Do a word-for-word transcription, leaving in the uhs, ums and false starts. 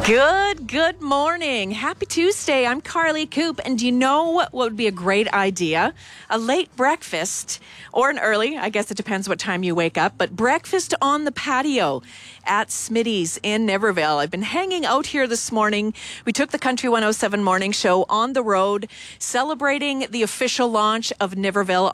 Good, good morning. Happy Tuesday. I'm Carly Coop. And do you know what would be a great idea? A late breakfast or an early, I guess it depends what time you wake up, but breakfast on the patio at Smitty's in Niverville. I've been hanging out here this morning. We took the Country one oh seven morning show on the road, celebrating the official launch of Niverville